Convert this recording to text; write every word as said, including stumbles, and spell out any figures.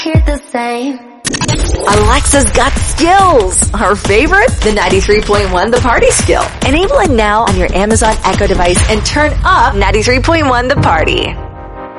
hear the same. Alexa's got skills. Our favorite? The ninety-three point one The Party skill. Enable it now on your Amazon Echo device and turn up ninety-three point one The Party.